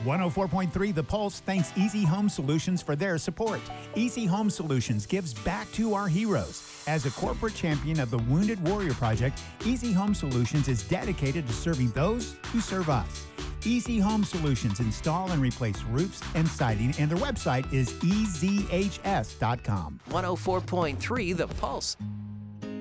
104.3 The Pulse thanks Easy Home Solutions for their support. Easy Home Solutions gives back to our heroes. As a corporate champion of the Wounded Warrior Project, Easy Home Solutions is dedicated to serving those who serve us. Easy Home Solutions install and replace roofs and siding, and their website is ezhs.com. 104.3 The Pulse.